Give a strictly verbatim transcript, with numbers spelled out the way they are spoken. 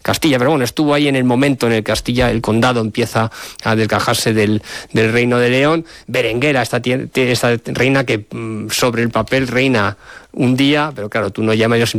Castilla, pero bueno, estuvo ahí en el momento en el que Castilla, el condado, empieza a desgajarse del, del reino de León. Berenguera, esta, esta reina que sobre el papel reina un día, pero claro, tú no llamas